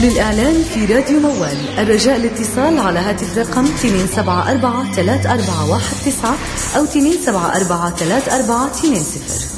للإعلان في راديو موال الرجاء الاتصال على هاتف رقم 274 3419 أو 274 3420.